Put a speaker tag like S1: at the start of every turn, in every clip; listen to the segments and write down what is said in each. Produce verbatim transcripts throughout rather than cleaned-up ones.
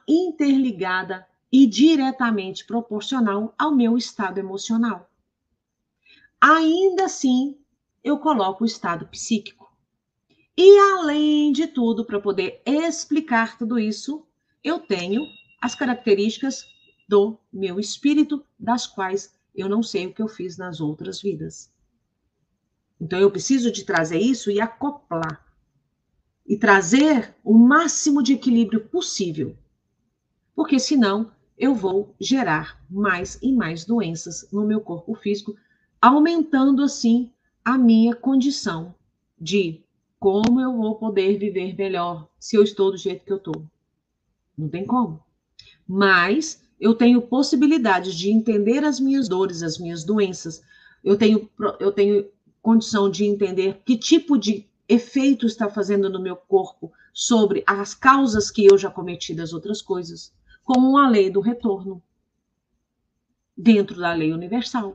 S1: interligada e diretamente proporcional ao meu estado emocional. Ainda assim, eu coloco o estado psíquico. E, além de tudo, para poder explicar tudo isso, eu tenho as características do meu espírito, das quais eu não sei o que eu fiz nas outras vidas. Então, eu preciso de trazer isso e acoplar. E trazer o máximo de equilíbrio possível. Porque, senão, eu vou gerar mais e mais doenças no meu corpo físico, aumentando, assim, a minha condição de como eu vou poder viver melhor se eu estou do jeito que eu estou. Não tem como. Mas eu tenho possibilidade de entender as minhas dores, as minhas doenças. Eu tenho, eu tenho condição de entender que tipo de efeito está fazendo no meu corpo sobre as causas que eu já cometi das outras coisas, como a lei do retorno, dentro da lei universal.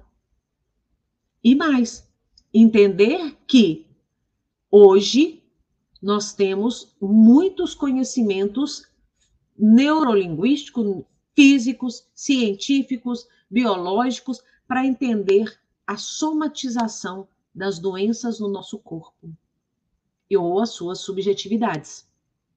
S1: E mais, entender que hoje nós temos muitos conhecimentos neurolinguísticos, físicos, científicos, biológicos, para entender a somatização das doenças no nosso corpo ou as suas subjetividades.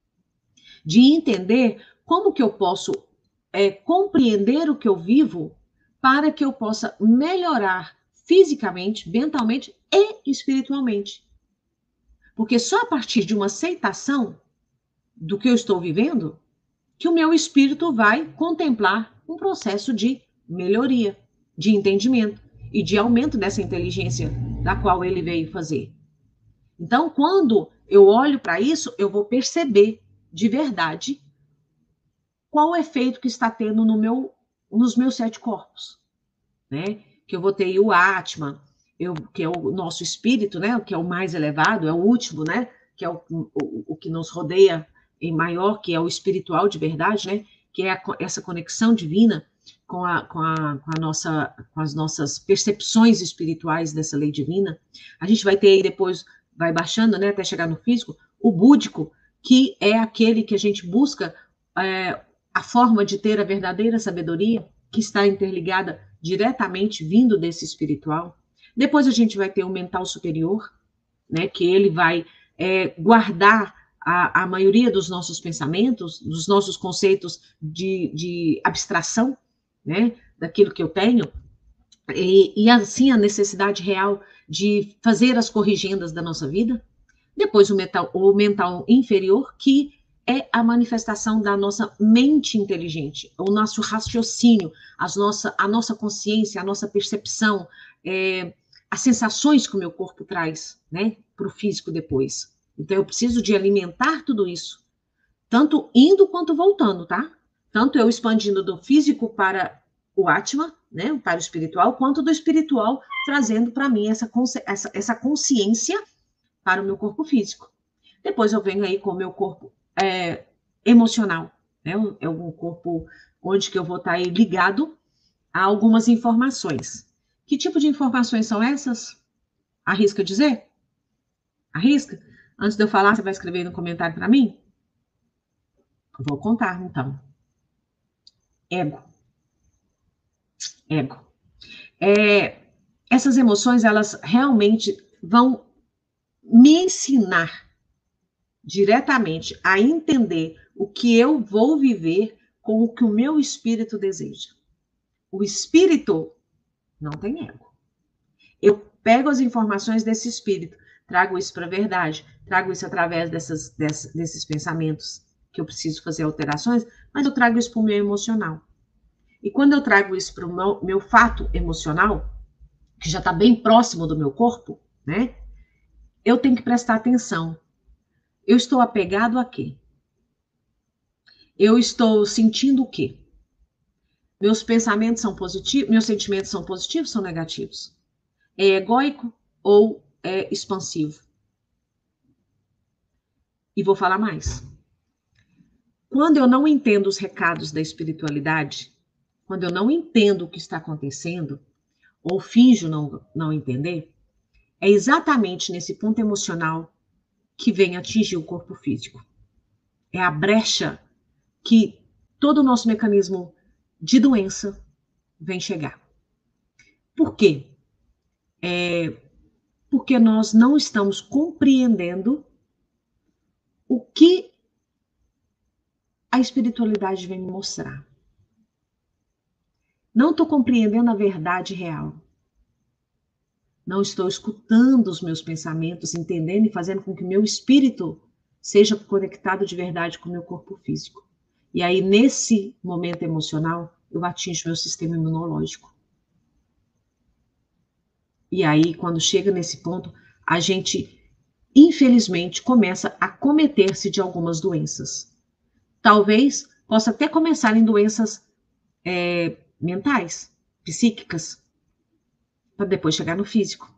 S1: De entender como que eu posso é, compreender o que eu vivo para que eu possa melhorar fisicamente, mentalmente e espiritualmente. Porque só a partir de uma aceitação do que eu estou vivendo que o meu espírito vai contemplar um processo de melhoria, de entendimento e de aumento dessa inteligência da qual ele veio fazer. Então, quando eu olho para isso, eu vou perceber de verdade qual o efeito que está tendo no meu, nos meus sete corpos, né? Que eu vou ter o Atman, eu, que é o nosso espírito, né? Que é o mais elevado, é o último, né? Que é o, o, o que nos rodeia em maior, que é o espiritual de verdade, né? Que é a, essa conexão divina com, a, com, a, com, a nossa, com as nossas percepções espirituais dessa lei divina. A gente vai ter aí depois, vai baixando, né? Até chegar no físico, o búdico, que é aquele que a gente busca é, a forma de ter a verdadeira sabedoria, que está interligada diretamente vindo desse espiritual. Depois a gente vai ter o mental superior, né, que ele vai é, guardar a, a maioria dos nossos pensamentos, dos nossos conceitos de, de abstração, né, daquilo que eu tenho, e, e assim a necessidade real de fazer as corrigendas da nossa vida. Depois o mental, o mental inferior, que é a manifestação da nossa mente inteligente, o nosso raciocínio, as nossa, a nossa consciência, a nossa percepção, é, as sensações que o meu corpo traz, né, para o físico depois. Então, eu preciso de alimentar tudo isso, tanto indo quanto voltando, tá? Tanto eu expandindo do físico para o Atma, né, para o espiritual, quanto do espiritual trazendo para mim essa, essa, essa consciência para o meu corpo físico. Depois eu venho aí com o meu corpo é, emocional, né? É um corpo onde que eu vou estar aí ligado a algumas informações. Que tipo de informações são essas? Arrisca dizer? Arrisca? Antes de eu falar, você vai escrever no comentário para mim? Vou contar, então. Ego. Ego. É, essas emoções, elas realmente vão me ensinar diretamente a entender o que eu vou viver com o que o meu espírito deseja. O espírito não tem ego. Eu pego as informações desse espírito, trago isso para a verdade, trago isso através dessas, dessas, desses pensamentos que eu preciso fazer alterações, mas eu trago isso para o meu emocional. E quando eu trago isso para o meu, meu fato emocional, que já está bem próximo do meu corpo, né? Eu tenho que prestar atenção. Eu estou apegado a quê? Eu estou sentindo o quê? Meus pensamentos são positivos, meus sentimentos são positivos ou são negativos? É egóico ou é expansivo? E vou falar mais. Quando eu não entendo os recados da espiritualidade, quando eu não entendo o que está acontecendo, ou finjo não, não entender, é exatamente nesse ponto emocional que vem atingir o corpo físico. É a brecha que todo o nosso mecanismo de doença vem chegar. Por quê? É porque nós não estamos compreendendo o que a espiritualidade vem me mostrar. Não estou compreendendo a verdade real. Não estou escutando os meus pensamentos, entendendo e fazendo com que meu espírito seja conectado de verdade com o meu corpo físico. E aí, nesse momento emocional, eu atinjo meu sistema imunológico. E aí, quando chega nesse ponto, a gente, infelizmente, começa a cometer-se de algumas doenças. Talvez possa até começar em doenças é, mentais, psíquicas, para depois chegar no físico.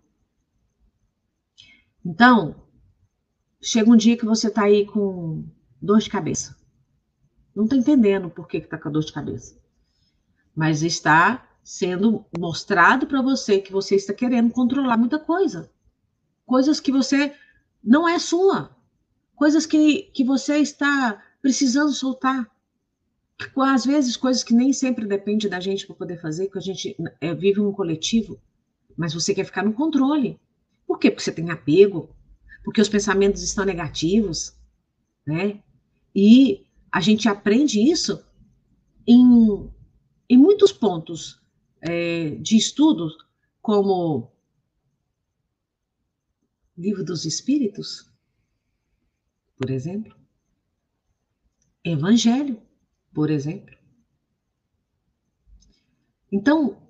S1: Então, chega um dia que você está aí com dor de cabeça. Não está entendendo por que está com a dor de cabeça. Mas está sendo mostrado para você que você está querendo controlar muita coisa. Coisas que você não é sua. Coisas que, que você está precisando soltar. Às vezes, coisas que nem sempre depende da gente para poder fazer, que a gente é, vive um coletivo, mas você quer ficar no controle. Por quê? Porque você tem apego, porque os pensamentos estão negativos, né? E a gente aprende isso em, em muitos pontos é, de estudos, como Livro dos Espíritos, por exemplo, Evangelho, por exemplo. Então,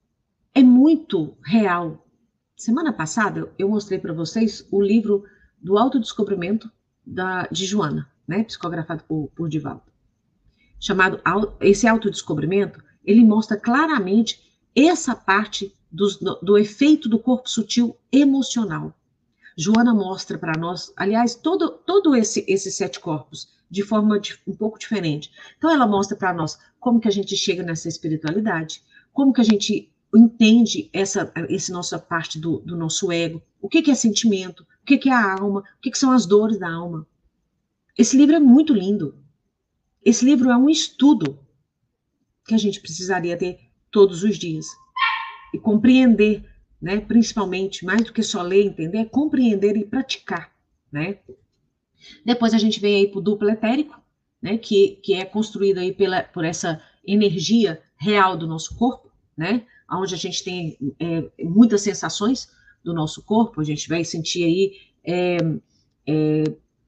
S1: é muito real. Semana passada, eu mostrei para vocês o livro do Autodescobrimento da, de Joana, né, psicografado por, por Divaldo. Chamado, esse autodescobrimento, ele mostra claramente essa parte do, do, do efeito do corpo sutil emocional. Joana mostra para nós, aliás, todo, todo esse, esses sete corpos, de forma de, um pouco diferente. Então, ela mostra para nós como que a gente chega nessa espiritualidade, como que a gente entende essa, essa nossa parte do, do nosso ego, o que, que é sentimento, o que, que é a alma, o que, que são as dores da alma. Esse livro é muito lindo. Esse livro é um estudo que a gente precisaria ter todos os dias. E compreender, né, principalmente, mais do que só ler e entender, é compreender e praticar, né? Depois a gente vem aí para o duplo etérico, né, que, que é construído aí pela, por essa energia real do nosso corpo, né, onde a gente tem é, muitas sensações do nosso corpo, a gente vai sentir aí é, é,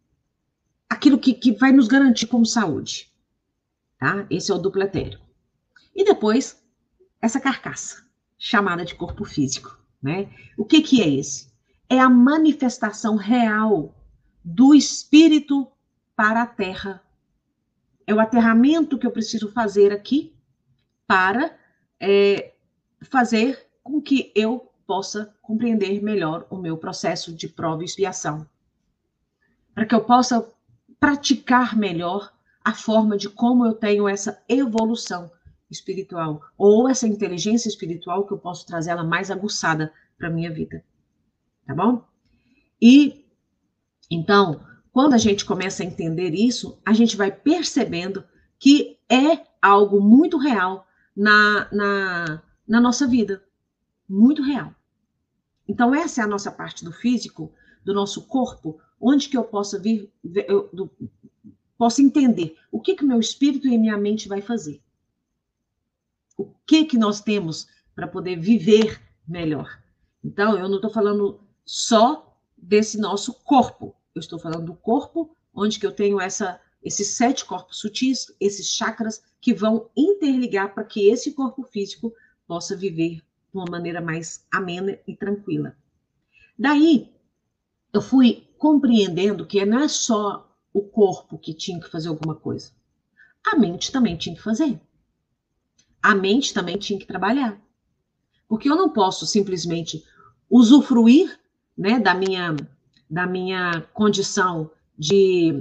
S1: aquilo que, que vai nos garantir como saúde, tá? Esse é o duplo etérico. E depois, essa carcaça, chamada de corpo físico, né? O que que é esse? É a manifestação real do espírito para a Terra. É o aterramento que eu preciso fazer aqui para é, fazer com que eu possa compreender melhor o meu processo de prova e expiação. Para que eu possa praticar melhor a forma de como eu tenho essa evolução espiritual, ou essa inteligência espiritual que eu posso trazer ela mais aguçada para a minha vida. Tá bom? E, então, quando a gente começa a entender isso, a gente vai percebendo que é algo muito real na, na, na nossa vida. Muito real. Então, essa é a nossa parte do físico, do nosso corpo, onde que eu possa vir, eu, do, posso entender o que que meu espírito e minha mente vai fazer. O que que nós temos para poder viver melhor. Então, eu não estou falando só desse nosso corpo. Eu estou falando do corpo, onde que eu tenho essa, esses sete corpos sutis, esses chakras que vão interligar para que esse corpo físico possa viver de uma maneira mais amena e tranquila. Daí, eu fui compreendendo que não é só o corpo que tinha que fazer alguma coisa. A mente também tinha que fazer. A mente também tinha que trabalhar. Porque eu não posso simplesmente usufruir, né, da minha, da minha condição de,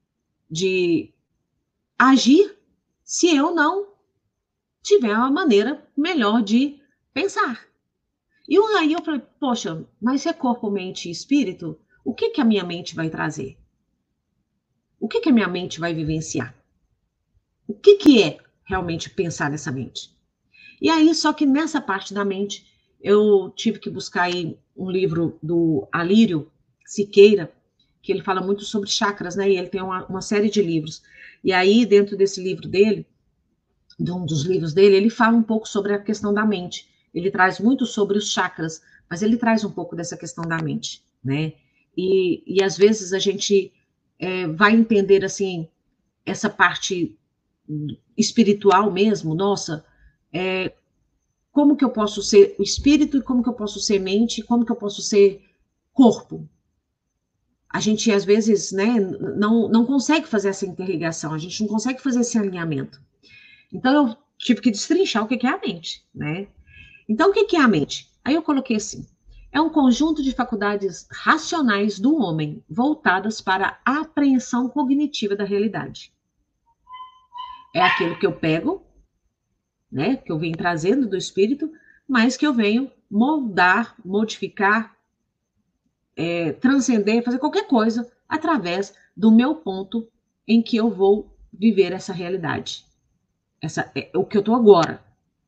S1: de agir se eu não tiver uma maneira melhor de pensar. E aí eu falei, poxa, mas se é corpo, mente e espírito, o que, que a minha mente vai trazer? O que, que a minha mente vai vivenciar? O que, que é realmente pensar nessa mente? E aí, só que nessa parte da mente, eu tive que buscar aí um livro do Alírio Siqueira, que ele fala muito sobre chakras, né? E ele tem uma, uma série de livros. E aí, dentro desse livro dele, de um dos livros dele, ele fala um pouco sobre a questão da mente. Ele traz muito sobre os chakras, mas ele traz um pouco dessa questão da mente, né? E, e às vezes a gente é, vai entender, assim, essa parte espiritual mesmo, nossa, é, como que eu posso ser o espírito e como que eu posso ser mente, como que eu posso ser corpo. A gente, às vezes, né, não, não consegue fazer essa interligação, a gente não consegue fazer esse alinhamento. Então, eu tive que destrinchar o que é a mente, né? Então, o que é a mente? Aí eu coloquei assim, é um conjunto de faculdades racionais do homem, voltadas para a apreensão cognitiva da realidade. É aquilo que eu pego, né, que eu venho trazendo do espírito, mas que eu venho moldar, modificar, é, transcender, fazer qualquer coisa através do meu ponto em que eu vou viver essa realidade. Essa é o que eu estou agora.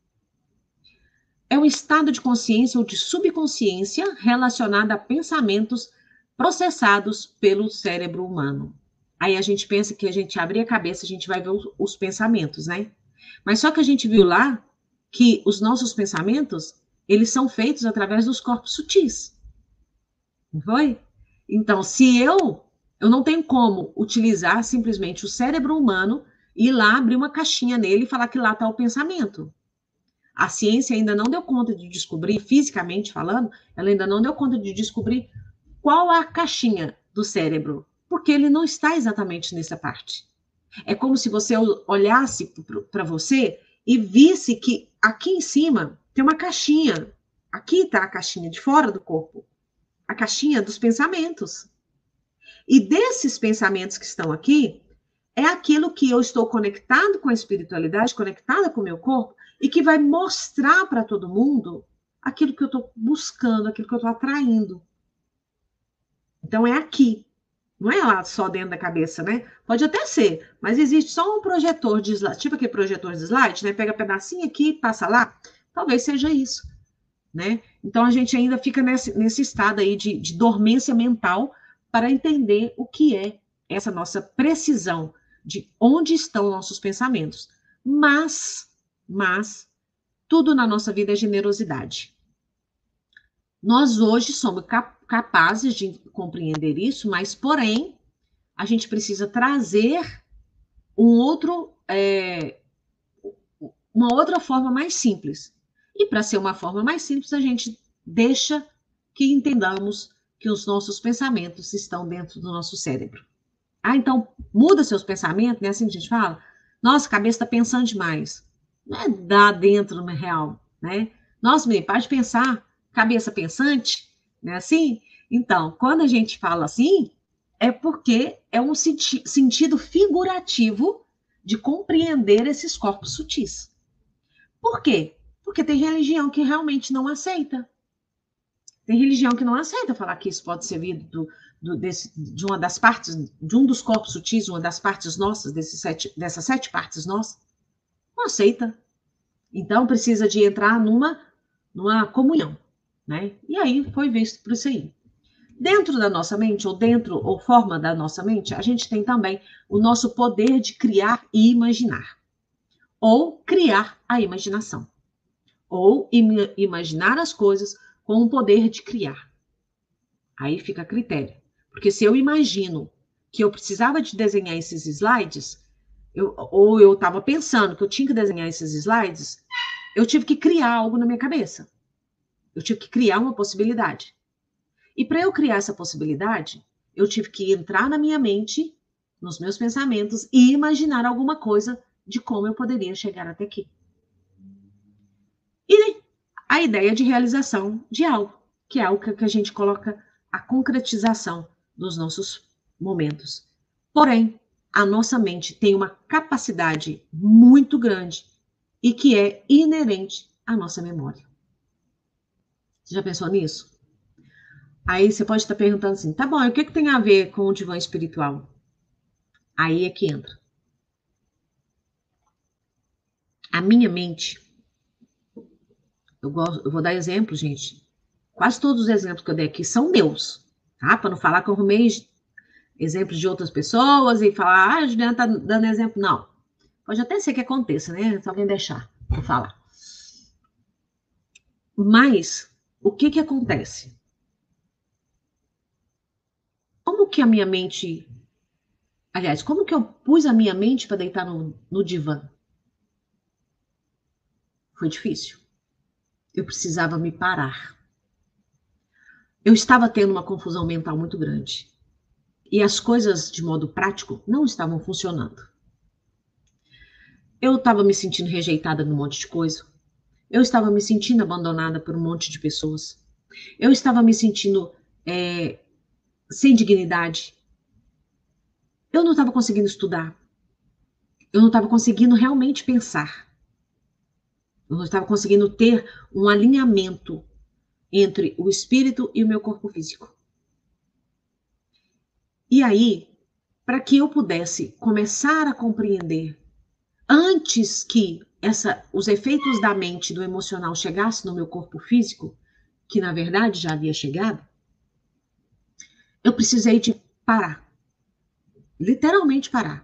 S1: É um estado de consciência ou de subconsciência relacionado a pensamentos processados pelo cérebro humano. Aí a gente pensa que a gente abre a cabeça, a gente vai ver os, os pensamentos, né? Mas só que a gente viu lá que os nossos pensamentos, eles são feitos através dos corpos sutis. Não foi? Então, se eu, eu não tenho como utilizar simplesmente o cérebro humano e ir lá abrir uma caixinha nele e falar que lá está o pensamento. A ciência ainda não deu conta de descobrir, fisicamente falando, ela ainda não deu conta de descobrir qual a caixinha do cérebro, porque ele não está exatamente nessa parte. É como se você olhasse para você e visse que aqui em cima tem uma caixinha. Aqui está a caixinha de fora do corpo, a caixinha dos pensamentos. E desses pensamentos que estão aqui, é aquilo que eu estou conectado com a espiritualidade, conectada com o meu corpo, e que vai mostrar para todo mundo aquilo que eu estou buscando, aquilo que eu estou atraindo. Então é aqui. Não é lá só dentro da cabeça, né? Pode até ser, mas existe só um projetor de slide, tipo aquele projetor de slide, né? Pega pedacinho aqui, passa lá. Talvez seja isso, né? Então a gente ainda fica nesse, nesse estado aí de, de dormência mental para entender o que é essa nossa precisão de onde estão nossos pensamentos. Mas, mas, tudo na nossa vida é generosidade. Nós hoje somos capazes de compreender isso, mas, porém, a gente precisa trazer um outro, é, uma outra forma mais simples. E para ser uma forma mais simples, a gente deixa que entendamos que os nossos pensamentos estão dentro do nosso cérebro. Ah, então muda seus pensamentos, né? Assim que a gente fala. Nossa, a cabeça está pensando demais. Não é dar dentro no real, né? Nossa, me pode pensar, cabeça pensante, né? Assim? Então, quando a gente fala assim, é porque é um senti sentido figurativo de compreender esses corpos sutis. Por quê? Porque tem religião que realmente não aceita. Tem religião que não aceita falar que isso pode ser vindo do, do, desse, de uma das partes, de um dos corpos sutis, uma das partes nossas, desses sete, dessas sete partes nossas. Não aceita. Então precisa de entrar numa, numa comunhão, né? E aí foi visto por isso aí. Dentro da nossa mente, ou dentro, ou forma da nossa mente, a gente tem também o nosso poder de criar e imaginar. Ou criar a imaginação. Ou im imaginar as coisas com o poder de criar. Aí fica a critério. Porque se eu imagino que eu precisava de desenhar esses slides, eu, ou eu estava pensando que eu tinha que desenhar esses slides, eu tive que criar algo na minha cabeça. Eu tive que criar uma possibilidade. E para eu criar essa possibilidade, eu tive que entrar na minha mente, nos meus pensamentos, e imaginar alguma coisa de como eu poderia chegar até aqui. E a ideia de realização de algo, que é algo que a gente coloca a concretização dos nossos momentos. Porém, a nossa mente tem uma capacidade muito grande e que é inerente à nossa memória. Você já pensou nisso? Aí você pode estar perguntando assim, tá bom, e o que, que tem a ver com o divã espiritual? Aí é que entra. A minha mente, eu, gosto, eu vou dar exemplo, gente. Quase todos os exemplos que eu dei aqui são meus, tá? Para não falar que eu arrumei exemplos de outras pessoas e falar, ah, a Juliana tá dando exemplo. Não. Pode até ser que aconteça, né? Se alguém deixar eu falar. Mas, o que que acontece? Como que a minha mente... Aliás, como que eu pus a minha mente para deitar no, no divã? Foi difícil. Eu precisava me parar. Eu estava tendo uma confusão mental muito grande. E as coisas, de modo prático, não estavam funcionando. Eu estava me sentindo rejeitada num monte de coisa. Eu estava me sentindo abandonada por um monte de pessoas. Eu estava me sentindo é, sem dignidade. Eu não estava conseguindo estudar. Eu não estava conseguindo realmente pensar. Eu não estava conseguindo ter um alinhamento entre o espírito e o meu corpo físico. E aí, para que eu pudesse começar a compreender, antes que essa, os efeitos da mente, do emocional chegassem no meu corpo físico, que na verdade já havia chegado, eu precisei de parar. Literalmente parar.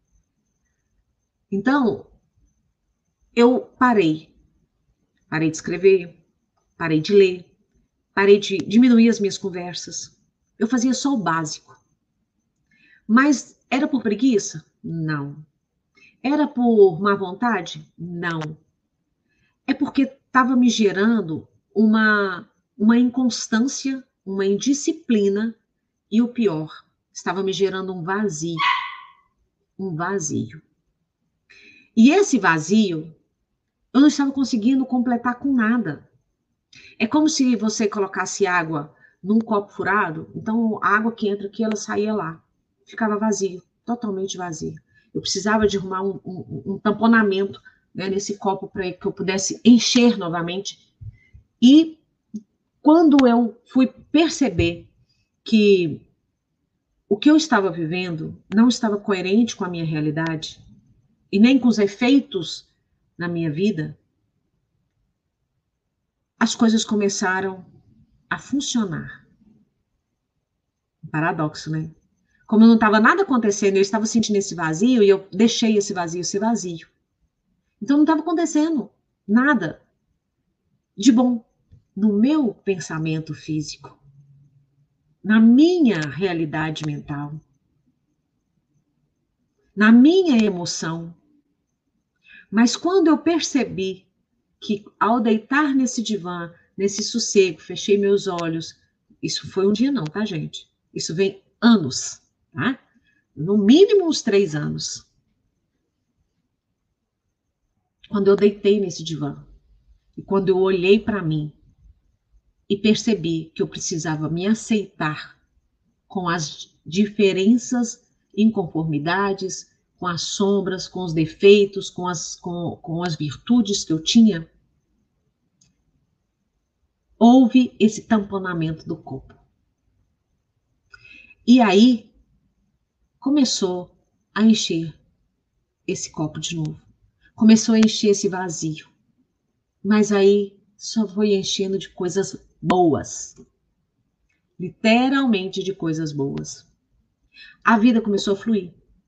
S1: Então, eu parei. Parei de escrever, parei de ler, parei de diminuir as minhas conversas. Eu fazia só o básico. Mas era por preguiça? Não. Era por má vontade? Não. É porque estava me gerando uma, uma inconstância, uma indisciplina e o pior, estava me gerando um vazio. Um vazio. E esse vazio, eu não estava conseguindo completar com nada. É como se você colocasse água num copo furado, então a água que entra aqui, ela saía lá. Ficava vazio, totalmente vazio. Eu precisava de arrumar um, um, um tamponamento, né, nesse copo para que eu pudesse encher novamente. E quando eu fui perceber que o que eu estava vivendo não estava coerente com a minha realidade e nem com os efeitos na minha vida, as coisas começaram a funcionar. Um paradoxo, né? Como não estava nada acontecendo, eu estava sentindo esse vazio e eu deixei esse vazio ser vazio. Então não estava acontecendo nada de bom no meu pensamento físico, na minha realidade mental, na minha emoção. Mas quando eu percebi que ao deitar nesse divã, nesse sossego, fechei meus olhos, isso foi um dia não, tá, gente? Isso vem anos, tá? No mínimo uns três anos. Quando eu deitei nesse divã, e quando eu olhei para mim e percebi que eu precisava me aceitar com as diferenças, inconformidades, com as sombras, com os defeitos, com as, com, com as virtudes que eu tinha, houve esse tamponamento do corpo. E aí começou a encher esse copo de novo. Começou a encher esse vazio. Mas aí só foi enchendo de coisas boas. Literalmente de coisas boas. A vida começou a fluir.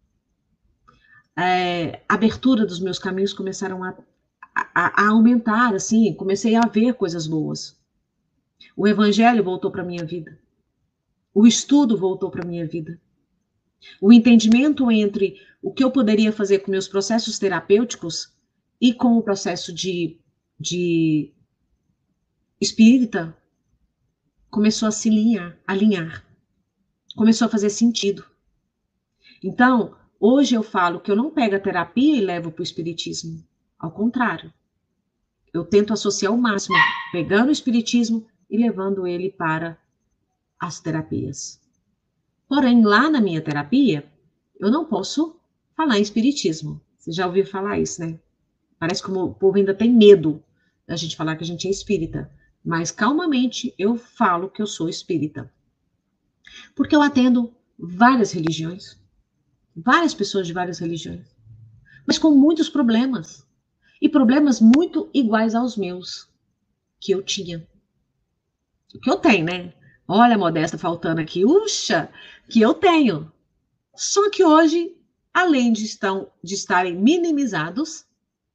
S1: É, a abertura dos meus caminhos começaram a, a, a aumentar, assim, comecei a ver coisas boas. O evangelho voltou para minha vida. O estudo voltou para minha vida. O entendimento entre o que eu poderia fazer com meus processos terapêuticos e com o processo de, de espírita começou a se alinhar, alinhar. Começou a fazer sentido. Então, hoje eu falo que eu não pego a terapia e levo para o espiritismo. Ao contrário. Eu tento associar o máximo, pegando o espiritismo e levando ele para as terapias. Porém, lá na minha terapia, eu não posso falar em espiritismo. Você já ouviu falar isso, né? Parece que o povo ainda tem medo da gente falar que a gente é espírita. Mas calmamente eu falo que eu sou espírita. Porque eu atendo várias religiões, várias pessoas de várias religiões, mas com muitos problemas. E problemas muito iguais aos meus, que eu tinha. Que eu tenho, né? Olha a Modesta faltando aqui. Uxa, que eu tenho. Só que hoje, além de, estão, de estarem minimizados,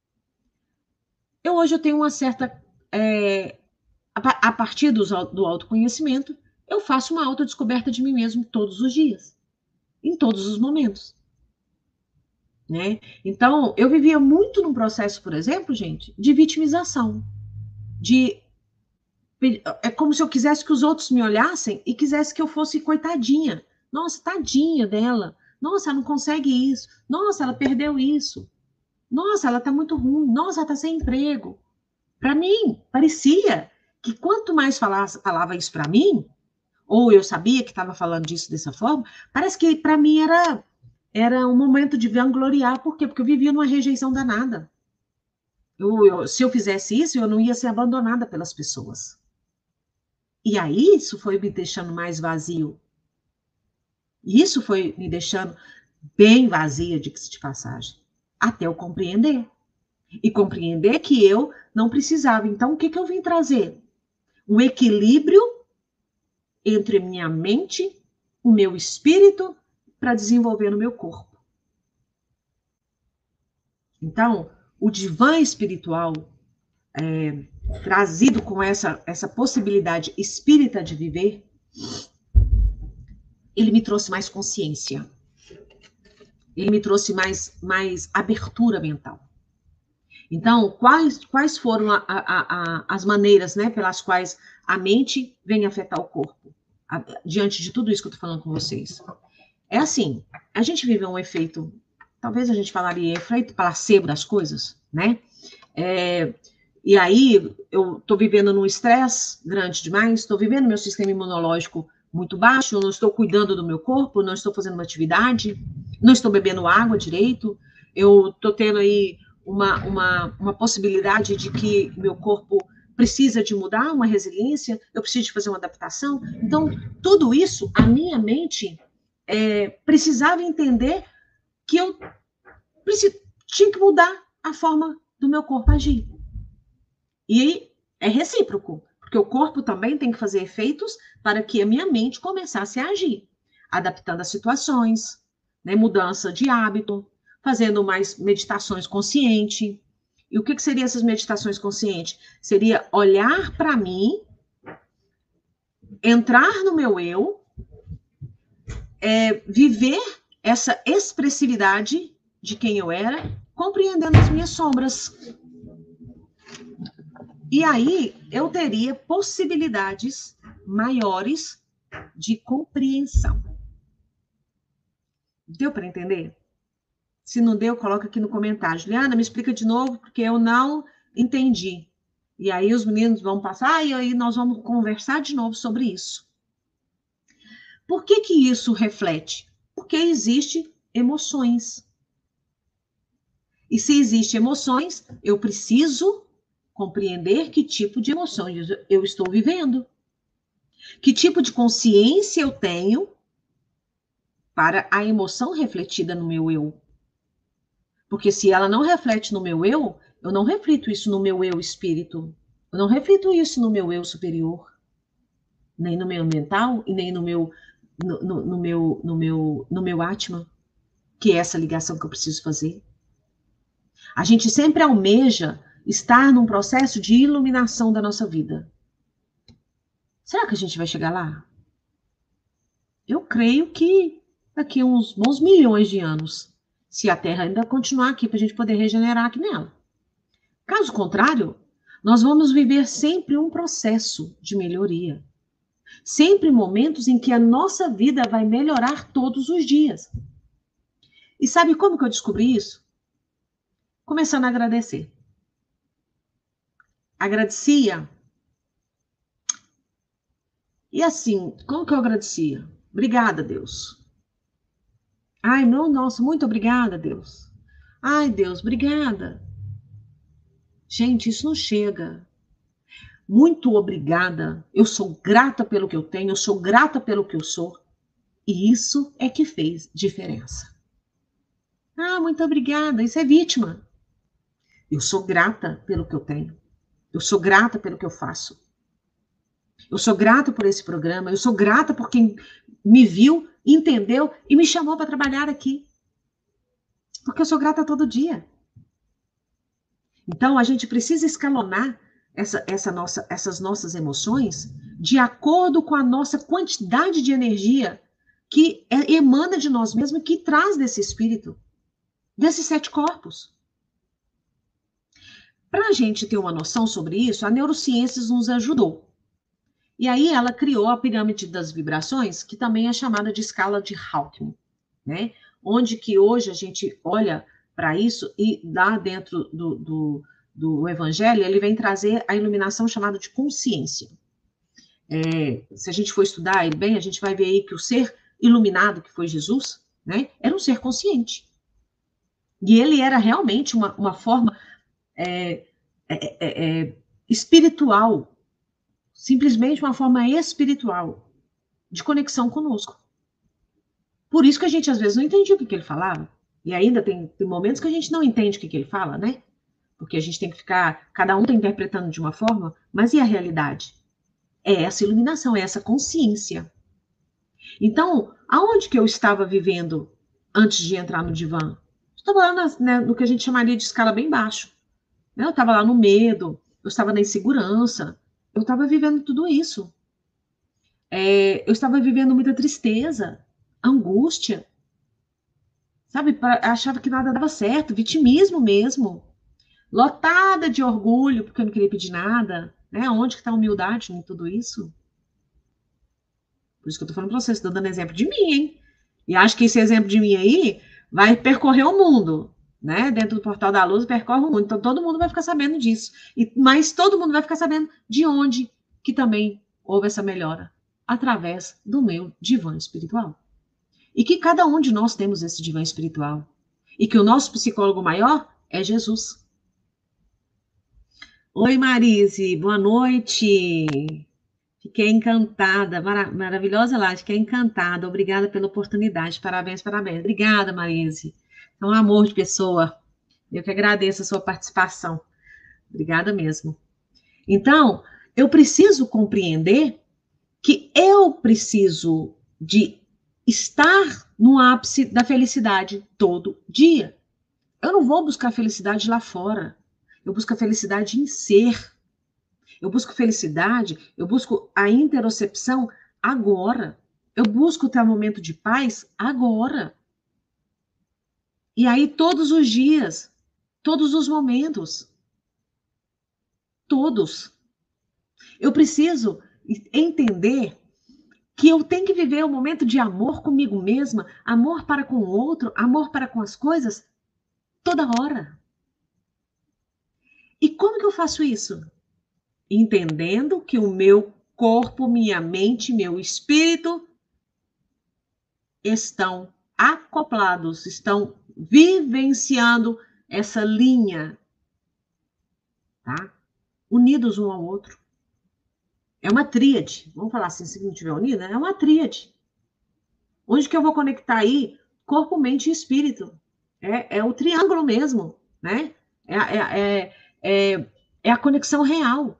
S1: eu hoje eu tenho uma certa... É, a, a partir do, do autoconhecimento, eu faço uma autodescoberta de mim mesmo todos os dias. Em todos os momentos. Né? Então, eu vivia muito num processo, por exemplo, gente, de vitimização. De É como se eu quisesse que os outros me olhassem e quisesse que eu fosse coitadinha. Nossa, tadinha dela. Nossa, ela não consegue isso. Nossa, ela perdeu isso. Nossa, ela tá muito ruim. Nossa, ela tá sem emprego. Para mim, parecia que quanto mais falasse, falava isso para mim, ou eu sabia que estava falando disso dessa forma, parece que para mim era, era um momento de vangloriar. Por quê? Porque eu vivia numa rejeição danada. Eu, eu, se eu fizesse isso, eu não ia ser abandonada pelas pessoas. E aí, isso foi me deixando mais vazio. Isso foi me deixando bem vazia, diga-se de passagem. Até eu compreender. E compreender que eu não precisava. Então, o que, que eu vim trazer? O equilíbrio entre minha mente, o meu espírito, para desenvolver no meu corpo. Então, o divã espiritual, é, trazido com essa, essa possibilidade espírita de viver, ele me trouxe mais consciência. Ele me trouxe mais, mais abertura mental. Então, quais, quais foram a, a, a, as maneiras, né, pelas quais a mente vem afetar o corpo, a, diante de tudo isso que eu estou falando com vocês? É assim, a gente vive um efeito, talvez a gente falaria efeito placebo das coisas, né? É, e aí, eu estou vivendo num estresse grande demais, estou vivendo meu sistema imunológico muito baixo, eu não estou cuidando do meu corpo, não estou fazendo uma atividade, não estou bebendo água direito, eu estou tendo aí uma, uma, uma possibilidade de que meu corpo precisa de mudar, uma resiliência, eu preciso de fazer uma adaptação. Então, tudo isso, a minha mente é, precisava entender que eu precis, tinha que mudar a forma do meu corpo agir. E é recíproco, porque o corpo também tem que fazer efeitos para que a minha mente começasse a agir, adaptando as situações, né, mudança de hábito, fazendo mais meditações conscientes. E o que, que seriam essas meditações conscientes? Seria olhar para mim, entrar no meu eu, é, viver essa expressividade de quem eu era, compreendendo as minhas sombras. E aí eu teria possibilidades maiores de compreensão. Deu para entender? Se não deu, coloca aqui no comentário. Juliana, me explica de novo, porque eu não entendi. E aí os meninos vão passar, e aí nós vamos conversar de novo sobre isso. Por que que isso reflete? Porque existem emoções. E se existem emoções, eu preciso compreender que tipo de emoções eu estou vivendo. Que tipo de consciência eu tenho para a emoção refletida no meu eu. Porque se ela não reflete no meu eu, eu não reflito isso no meu eu espírito. Eu não reflito isso no meu eu superior. Nem no meu mental e nem no meu, no, no, no meu, no meu, no meu Atma, que é essa ligação que eu preciso fazer. A gente sempre almeja estar num processo de iluminação da nossa vida. Será que a gente vai chegar lá? Eu creio que daqui a uns bons milhões de anos, se a Terra ainda continuar aqui para a gente poder regenerar aqui nela. Caso contrário, nós vamos viver sempre um processo de melhoria. Sempre momentos em que a nossa vida vai melhorar todos os dias. E sabe como que eu descobri isso? Começando a agradecer. Agradecia. E assim, como que eu agradecia? Obrigada, Deus. Ai, não, nossa, muito obrigada, Deus. Ai, Deus, obrigada. Gente, isso não chega. Muito obrigada. Eu sou grata pelo que eu tenho, eu sou grata pelo que eu sou. E isso é que fez diferença. Ah, muito obrigada. Isso é vítima. Eu sou grata pelo que eu tenho. Eu sou grata pelo que eu faço. Eu sou grata por esse programa. Eu sou grata por quem me viu, entendeu e me chamou para trabalhar aqui. Porque eu sou grata todo dia. Então, a gente precisa escalonar essa, essa nossa, essas nossas emoções de acordo com a nossa quantidade de energia que é, emana de nós mesmos e que traz desse espírito, desses sete corpos. Para a gente ter uma noção sobre isso, a neurociências nos ajudou. E aí ela criou a pirâmide das vibrações, que também é chamada de escala de Hawking, né? Onde que hoje a gente olha para isso e lá dentro do, do, do evangelho, ele vem trazer a iluminação chamada de consciência. É, se a gente for estudar ele bem, a gente vai ver aí que o ser iluminado, que foi Jesus, né, era um ser consciente. E ele era realmente uma, uma forma é, é, é, espiritual, simplesmente uma forma espiritual de conexão conosco. Por isso que a gente às vezes não entendia o que, que ele falava. E ainda tem, tem momentos que a gente não entende o que, que ele fala, né? Porque a gente tem que ficar, cada um está interpretando de uma forma, mas e a realidade? É essa iluminação, é essa consciência. Então, aonde que eu estava vivendo antes de entrar no divã? Eu estava lá na, né, no que a gente chamaria de escala bem baixo. Eu estava lá no medo, eu estava na insegurança, eu estava vivendo tudo isso. É, eu estava vivendo muita tristeza, angústia, sabe? Achava que nada dava certo, vitimismo mesmo, lotada de orgulho, porque eu não queria pedir nada, né? Onde que está a humildade em tudo isso? Por isso que eu tô falando pra vocês, estou dando exemplo de mim, hein? E acho que esse exemplo de mim aí vai percorrer o mundo, né? Dentro do Portal da Luz, percorre o mundo. Então, todo mundo vai ficar sabendo disso. E, mas todo mundo vai ficar sabendo de onde que também houve essa melhora. Através do meu divã espiritual. E que cada um de nós temos esse divã espiritual. E que o nosso psicólogo maior é Jesus. Oi, Marise, boa noite. Fiquei encantada, mara maravilhosa live, fiquei encantada. Obrigada pela oportunidade. Parabéns, parabéns. Obrigada, Marise. É um amor de pessoa. Eu que agradeço a sua participação. Obrigada mesmo. Então, eu preciso compreender que eu preciso de estar no ápice da felicidade todo dia. Eu não vou buscar felicidade lá fora. Eu busco a felicidade em ser. Eu busco felicidade, eu busco a interocepção agora. Eu busco ter um momento de paz agora. E aí, todos os dias, todos os momentos, todos. Eu preciso entender que eu tenho que viver um momento de amor comigo mesma, amor para com o outro, amor para com as coisas, toda hora. E como que eu faço isso? Entendendo que o meu corpo, minha mente, meu espírito estão acoplados, estão vivenciando essa linha, tá? Unidos um ao outro. É uma tríade. Vamos falar assim, se não estiver unida, é uma tríade. Onde que eu vou conectar aí corpo, mente e espírito? É, é o triângulo mesmo, né? É, é, é, é, é a conexão real.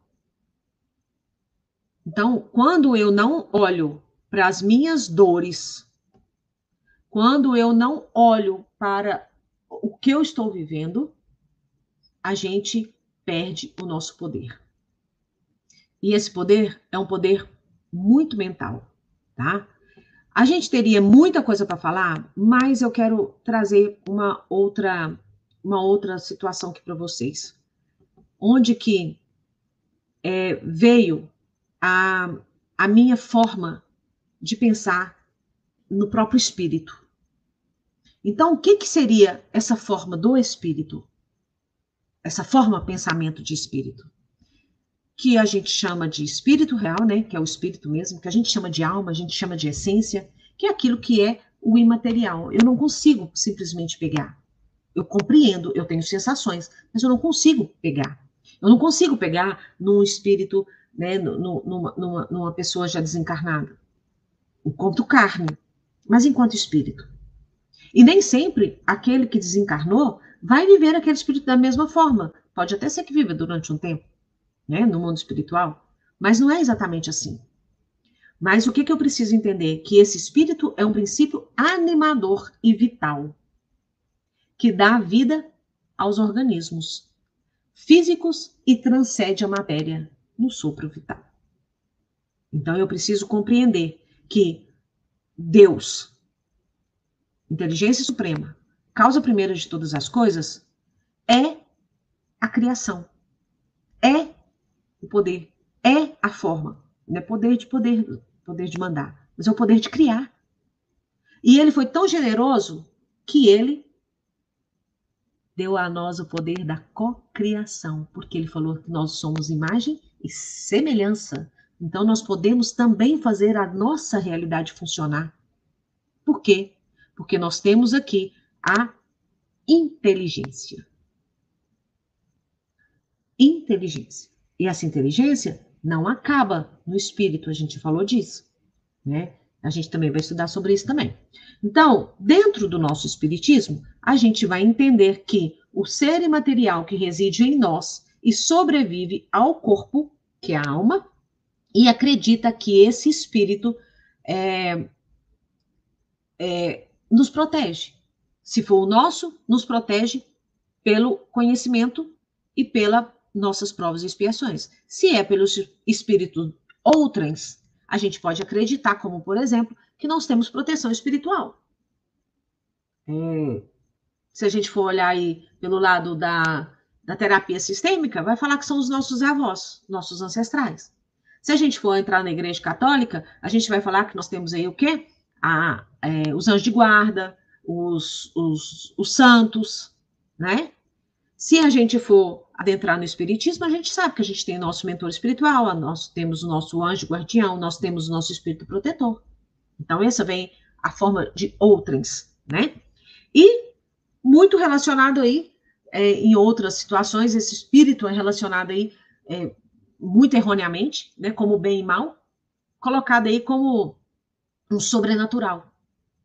S1: Então, quando eu não olho para as minhas dores, quando eu não olho para o que eu estou vivendo, a gente perde o nosso poder. E esse poder é um poder muito mental, tá? A gente teria muita coisa para falar, mas eu quero trazer uma outra, uma outra situação aqui para vocês. Onde que é, veio a, a minha forma de pensar no próprio espírito. Então, o que, que seria essa forma do espírito? Essa forma pensamento de espírito? Que a gente chama de espírito real, né? Que é o espírito mesmo, que a gente chama de alma, a gente chama de essência, que é aquilo que é o imaterial. Eu não consigo simplesmente pegar. Eu compreendo, eu tenho sensações, mas eu não consigo pegar. Eu não consigo pegar num espírito, né, numa, numa, numa pessoa já desencarnada. Enquanto carne, mas enquanto espírito. E nem sempre aquele que desencarnou vai viver aquele espírito da mesma forma. Pode até ser que viva durante um tempo, né, no mundo espiritual, mas não é exatamente assim. Mas o que, que eu preciso entender? Que esse espírito é um princípio animador e vital, que dá vida aos organismos físicos e transcende a matéria no sopro vital. Então eu preciso compreender que Deus, inteligência suprema, causa primeira de todas as coisas, é a criação, é o poder, é a forma. Não é poder de poder, poder de mandar, mas é o poder de criar. E ele foi tão generoso que ele deu a nós o poder da cocriação, porque ele falou que nós somos imagem e semelhança. Então nós podemos também fazer a nossa realidade funcionar. Por quê? Porque nós temos aqui a inteligência. Inteligência. E essa inteligência não acaba no espírito, a gente falou disso, né? A gente também vai estudar sobre isso também. Então, dentro do nosso espiritismo, a gente vai entender que o ser imaterial que reside em nós e sobrevive ao corpo, que é a alma, e acredita que esse espírito é, é, nos protege. Se for o nosso, nos protege pelo conhecimento e pelas nossas provas e expiações. Se é pelo espírito outrens, a gente pode acreditar, como por exemplo, que nós temos proteção espiritual. É, se a gente for olhar aí pelo lado da, da terapia sistêmica, vai falar que são os nossos avós, nossos ancestrais. Se a gente for entrar na igreja católica, a gente vai falar que nós temos aí o quê? A, é, os anjos de guarda, os, os, os santos, né? Se a gente for adentrar no espiritismo, a gente sabe que a gente tem nosso mentor espiritual, nós temos o nosso anjo guardião, nós temos o nosso espírito protetor. Então, essa vem a forma de outrens, né? E muito relacionado aí, é, em outras situações, esse espírito é relacionado aí, é, muito erroneamente, né, como bem e mal, colocado aí como um sobrenatural,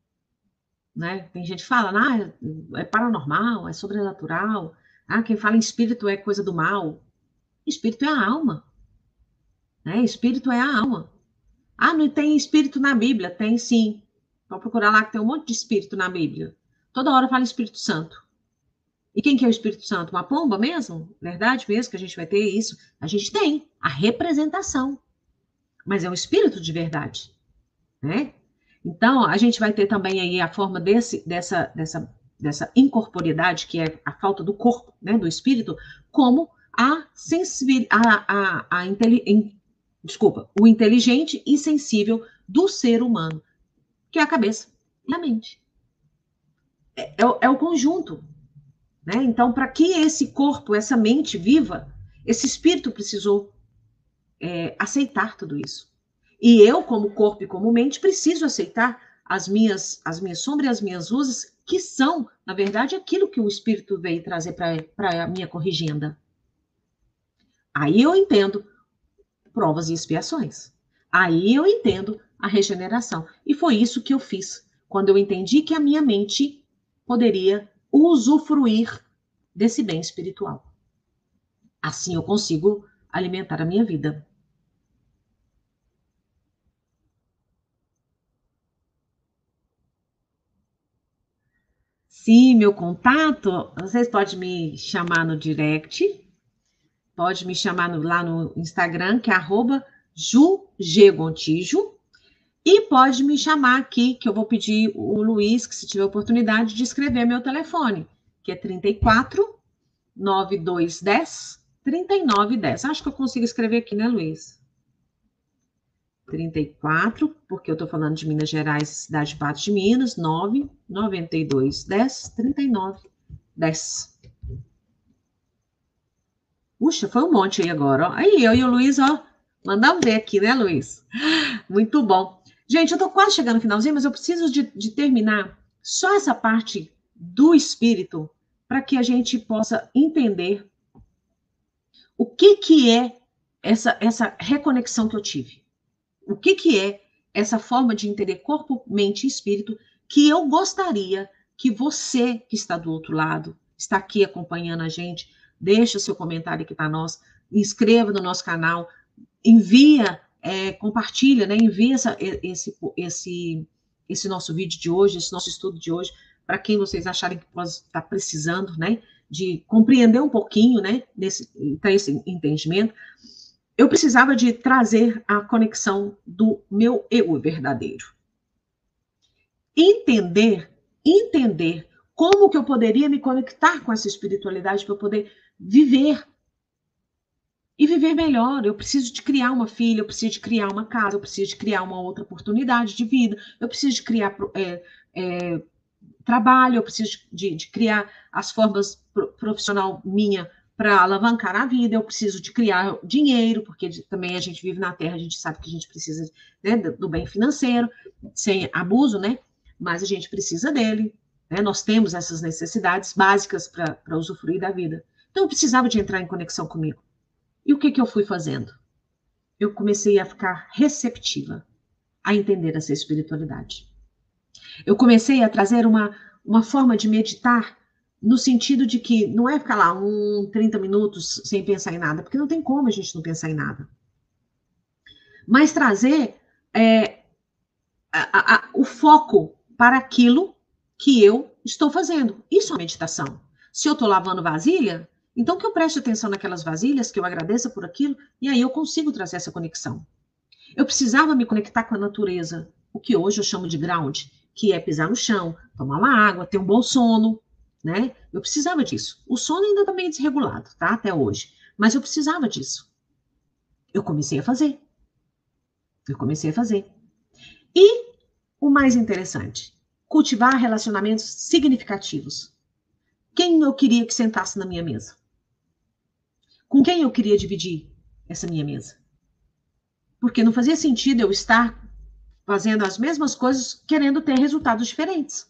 S1: né? Tem gente que fala, ah, é paranormal, é sobrenatural, ah, quem fala em espírito é coisa do mal. Espírito é a alma, né? Espírito é a alma. Ah, não tem espírito na Bíblia? Tem sim. Pode procurar lá que tem um monte de espírito na Bíblia. Toda hora fala Espírito Santo. E quem que é o Espírito Santo? Uma pomba mesmo? Verdade mesmo que a gente vai ter isso? A gente tem a representação, mas é um espírito de verdade, né? Então, a gente vai ter também aí a forma desse, dessa, dessa, dessa incorporeidade, que é a falta do corpo, né, do espírito, como a sensibilidade, a, a, a inteli, desculpa, o inteligente e sensível do ser humano, que é a cabeça e a mente. É, é, é o conjunto, né? Então, para que esse corpo, essa mente viva, esse espírito precisou é, aceitar tudo isso. E eu, como corpo e como mente, preciso aceitar as minhas, as minhas sombras e as minhas luzes, que são, na verdade, aquilo que o espírito veio trazer para a minha corrigenda. Aí eu entendo provas e expiações. Aí eu entendo a regeneração. E foi isso que eu fiz, quando eu entendi que a minha mente poderia usufruir desse bem espiritual. Assim eu consigo alimentar a minha vida. Sim, meu contato, vocês podem me chamar no direct, pode me chamar no, lá no Instagram, que é arroba jugegontijo, e pode me chamar aqui, que eu vou pedir o Luiz, que se tiver oportunidade, de escrever meu telefone, que é trinta e quatro, noventa e dois, dez, trinta e nove, dez. Acho que eu consigo escrever aqui, né, Luiz? trinta e quatro, porque eu estou falando de Minas Gerais, cidade de Patos de Minas, nove, noventa e dois, dez, trinta e nove, dez. Puxa, foi um monte aí agora, ó. Aí, eu e o Luiz, ó, mandamos ver aqui, né, Luiz? Muito bom. Gente, eu tô quase chegando no finalzinho, mas eu preciso de, de terminar só essa parte do espírito para que a gente possa entender o que que é essa, essa reconexão que eu tive. O que que é essa forma de entender corpo, mente e espírito que eu gostaria que você que está do outro lado, está aqui acompanhando a gente, deixa seu comentário aqui para nós, inscreva no nosso canal, envia, é, compartilha, né? Envia essa, esse, esse, esse nosso vídeo de hoje, esse nosso estudo de hoje, para quem vocês acharem que pode estar precisando, né? De compreender um pouquinho, né? Desse, para esse entendimento. Eu precisava de trazer a conexão do meu eu verdadeiro. Entender, entender como que eu poderia me conectar com essa espiritualidade para eu poder viver. E viver melhor. Eu preciso de criar uma filha, eu preciso de criar uma casa, eu preciso de criar uma outra oportunidade de vida, eu preciso de criar é, é, trabalho, eu preciso de, de criar as formas pro, profissional minha para alavancar a vida, eu preciso de criar dinheiro, porque de, também a gente vive na Terra, a gente sabe que a gente precisa, né, do, do bem financeiro, sem abuso, né? Mas a gente precisa dele, né? Nós temos essas necessidades básicas para usufruir da vida. Então eu precisava de entrar em conexão comigo. E o que, que eu fui fazendo? Eu comecei a ficar receptiva a entender essa espiritualidade. Eu comecei a trazer uma, uma forma de meditar no sentido de que não é ficar lá um, trinta minutos sem pensar em nada, porque não tem como a gente não pensar em nada. Mas trazer é, a, a, o foco para aquilo que eu estou fazendo. Isso é meditação. Se eu estou lavando vasilha, então que eu preste atenção naquelas vasilhas, que eu agradeça por aquilo, e aí eu consigo trazer essa conexão. Eu precisava me conectar com a natureza, o que hoje eu chamo de ground, que é pisar no chão, tomar uma água, ter um bom sono, né? Eu precisava disso. O sono ainda está meio desregulado, tá? Até hoje. Mas eu precisava disso. Eu comecei a fazer. Eu comecei a fazer. E o mais interessante, cultivar relacionamentos significativos. Quem eu queria que sentasse na minha mesa? Com quem eu queria dividir essa minha mesa? Porque não fazia sentido eu estar fazendo as mesmas coisas, querendo ter resultados diferentes.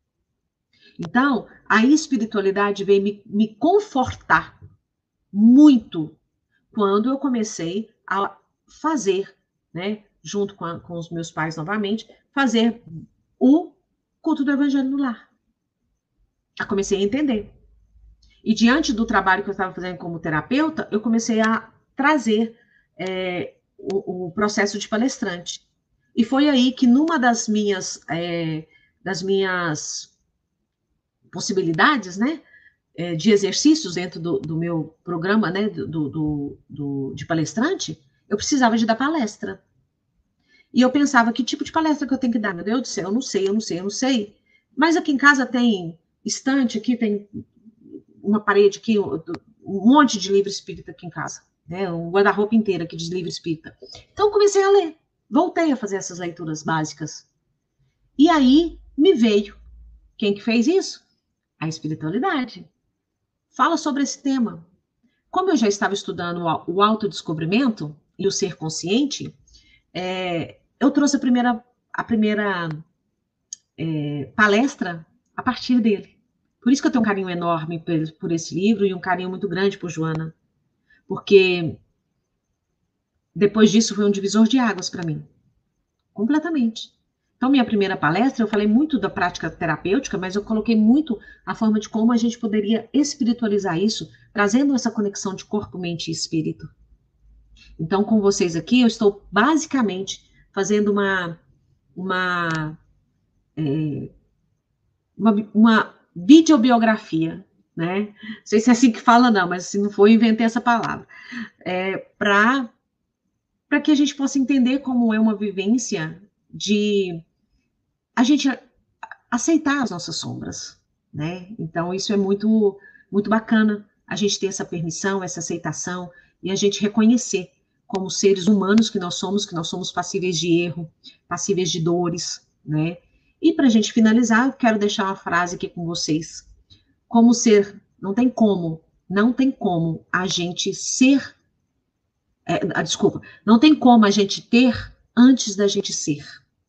S1: Então, a espiritualidade veio me, me confortar muito quando eu comecei a fazer, né, junto com, a, com os meus pais novamente, fazer o culto do evangelho no lar. Eu comecei a entender. E diante do trabalho que eu estava fazendo como terapeuta, eu comecei a trazer é, o, o processo de palestrante. E foi aí que numa das minhas, é, das minhas possibilidades, né, é, de exercícios dentro do, do meu programa, né, do, do, do, de palestrante, eu precisava de dar palestra. E eu pensava, que tipo de palestra que eu tenho que dar? Meu Deus do céu, eu não sei, eu não sei, eu não sei. Mas aqui em casa tem estante, aqui tem uma parede aqui, um monte de livro espírita aqui em casa, né? Um guarda-roupa inteiro aqui de livro espírita. Então comecei a ler, voltei a fazer essas leituras básicas. E aí me veio, quem que fez isso? A espiritualidade. Fala sobre esse tema. Como eu já estava estudando o autodescobrimento e o ser consciente, é, eu trouxe a primeira, a primeira é, palestra a partir dele. Por isso que eu tenho um carinho enorme por, por esse livro e um carinho muito grande por Joana, porque depois disso foi um divisor de águas para mim, completamente. Então, minha primeira palestra, eu falei muito da prática terapêutica, mas eu coloquei muito a forma de como a gente poderia espiritualizar isso, trazendo essa conexão de corpo, mente e espírito. Então, com vocês aqui, eu estou basicamente fazendo uma, uma, é, uma, uma videobiografia, né? Não sei se é assim que fala, não, mas se não for, eu inventei essa palavra. É, para para que a gente possa entender como é uma vivência de a gente aceitar as nossas sombras, né? Então, isso é muito, muito bacana, a gente ter essa permissão, essa aceitação, e a gente reconhecer como seres humanos que nós somos, que nós somos passíveis de erro, passíveis de dores, né? E para a gente finalizar, eu quero deixar uma frase aqui com vocês. Como ser, não tem como, não tem como a gente ser, é, ah, desculpa, não tem como a gente ter antes da gente ser.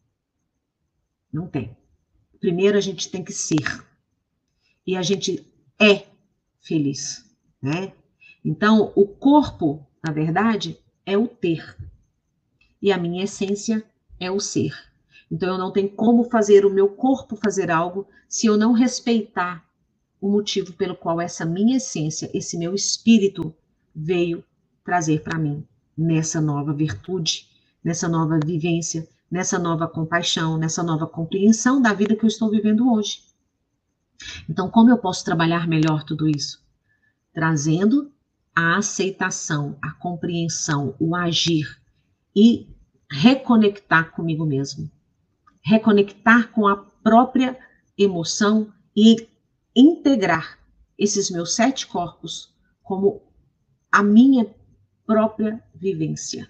S1: Não tem. Primeiro a gente tem que ser. E a gente é feliz, né? Então, o corpo, na verdade, é o ter. E a minha essência é o ser. Então, eu não tenho como fazer o meu corpo fazer algo se eu não respeitar o motivo pelo qual essa minha essência, esse meu espírito veio trazer para mim nessa nova virtude, nessa nova vivência, nessa nova compaixão, nessa nova compreensão da vida que eu estou vivendo hoje. Então, como eu posso trabalhar melhor tudo isso? Trazendo a aceitação, a compreensão, o agir e reconectar comigo mesmo. Reconectar com a própria emoção e integrar esses meus sete corpos como a minha própria vivência.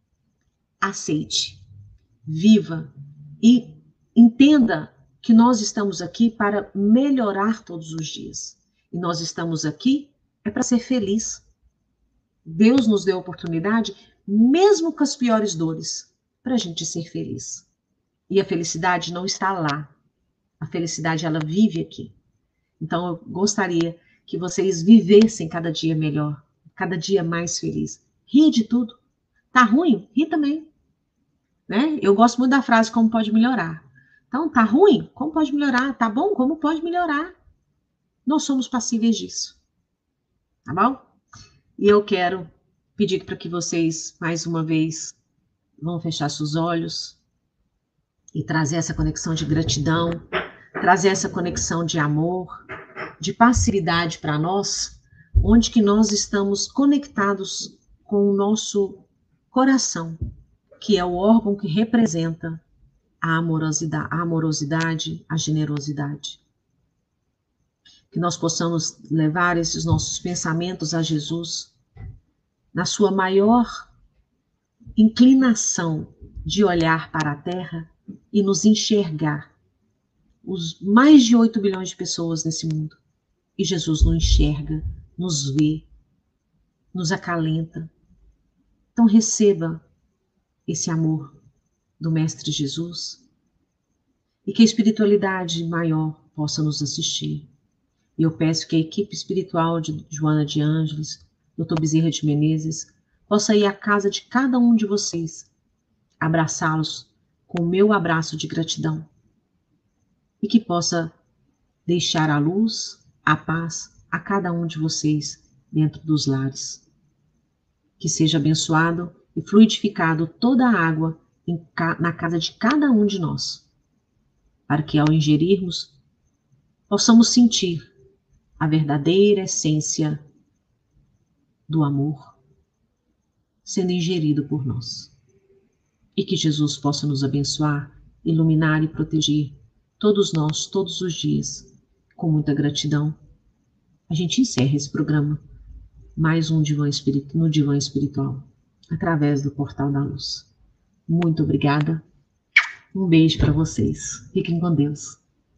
S1: Aceite, viva e entenda que nós estamos aqui para melhorar todos os dias. E nós estamos aqui é para ser feliz. Deus nos deu a oportunidade, mesmo com as piores dores, para a gente ser feliz. E a felicidade não está lá. A felicidade, ela vive aqui. Então, eu gostaria que vocês vivessem cada dia melhor, cada dia mais feliz. Ria de tudo. Tá ruim? Ri também. Né? Eu gosto muito da frase, como pode melhorar. Então, tá ruim? Como pode melhorar? Tá bom? Como pode melhorar? Nós somos passíveis disso. Tá bom? E eu quero pedir para que vocês, mais uma vez, vão fechar seus olhos e trazer essa conexão de gratidão, trazer essa conexão de amor, de passividade para nós, onde que nós estamos conectados com o nosso coração, que é o órgão que representa a amorosidade, a, amorosidade, a generosidade. Que nós possamos levar esses nossos pensamentos a Jesus, na sua maior inclinação de olhar para a Terra e nos enxergar. Os mais de oito bilhões de pessoas nesse mundo. E Jesus nos enxerga, nos vê, nos acalenta. Então receba esse amor do Mestre Jesus e que a espiritualidade maior possa nos assistir. E eu peço que a equipe espiritual de Joana de Ângeles, doutor Bezerra de Menezes, possa ir à casa de cada um de vocês, abraçá-los com o meu abraço de gratidão e que possa deixar a luz, a paz a cada um de vocês dentro dos lares. Que seja abençoado e fluidificado toda a água em ca- na casa de cada um de nós, para que ao ingerirmos possamos sentir a verdadeira essência do amor sendo ingerido por nós. E que Jesus possa nos abençoar, iluminar e proteger todos nós, todos os dias, com muita gratidão. A gente encerra esse programa, mais um Divã Espiritu- no Divã Espiritual, através do Portal da Luz. Muito obrigada. Um beijo para vocês. Fiquem com Deus.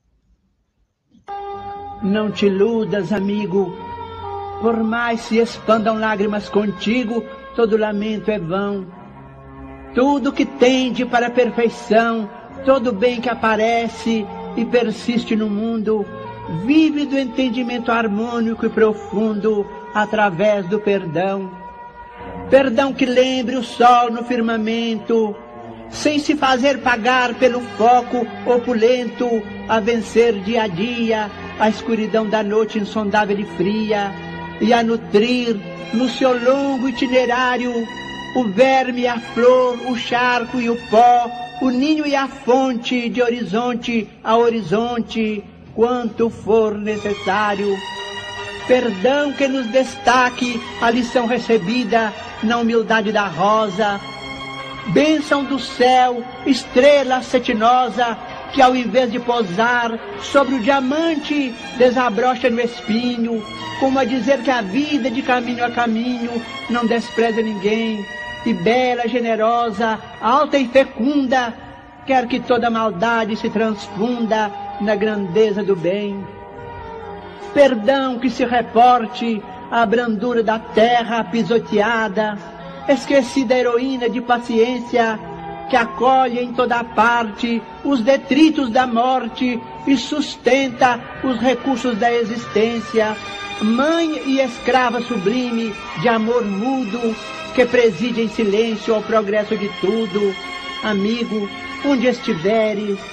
S2: Não te iludas, amigo, por mais se expandam lágrimas contigo, todo lamento é vão. Tudo que tende para a perfeição, todo bem que aparece e persiste no mundo, vive do entendimento harmônico e profundo através do perdão. Perdão que lembre o sol no firmamento, sem se fazer pagar pelo foco opulento, a vencer dia a dia a escuridão da noite insondável e fria, e a nutrir no seu longo itinerário o verme e a flor, o charco e o pó, o ninho e a fonte, de horizonte a horizonte, quanto for necessário. Perdão que nos destaque a lição recebida na humildade da rosa, bênção do céu, estrela cetinosa, que ao invés de pousar sobre o diamante, desabrocha no espinho, como a dizer que a vida de caminho a caminho não despreza ninguém, e bela, generosa, alta e fecunda, quer que toda maldade se transfunda na grandeza do bem. Perdão que se reporte à brandura da terra pisoteada, esquecida heroína de paciência, que acolhe em toda parte os detritos da morte e sustenta os recursos da existência, mãe e escrava sublime de amor mudo, que preside em silêncio ao progresso de tudo. Amigo, onde estiveres,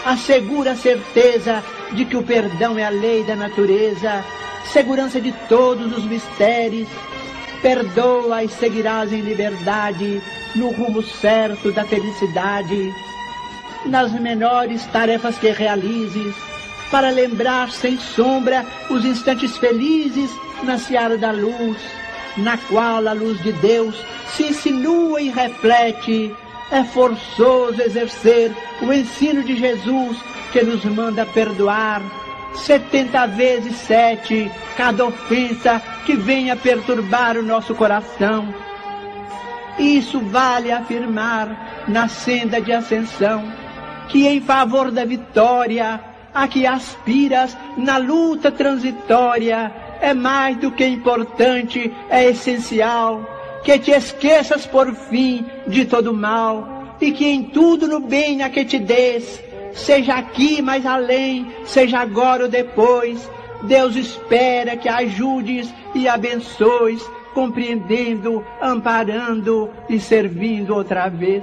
S2: assegura a certeza de que o perdão é a lei da natureza, segurança de todos os mistérios. Perdoa e seguirás em liberdade, no rumo certo da felicidade. Nas menores tarefas que realizes, para lembrar sem sombra os instantes felizes na seara da luz, na qual a luz de Deus se insinua e reflete. É forçoso exercer o ensino de Jesus, que nos manda perdoar setenta vezes sete cada ofensa que venha perturbar o nosso coração. Isso vale afirmar na senda de ascensão, que em favor da vitória a que aspiras na luta transitória é mais do que importante, é essencial que te esqueças por fim de todo mal, e que em tudo no bem a que te des, seja aqui mais além, seja agora ou depois, Deus espera que ajudes e abençoes, compreendendo, amparando e servindo outra vez.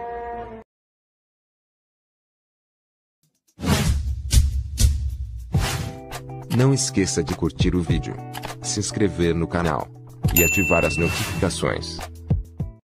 S3: Não esqueça de curtir o vídeo, se inscrever no canal e ativar as notificações.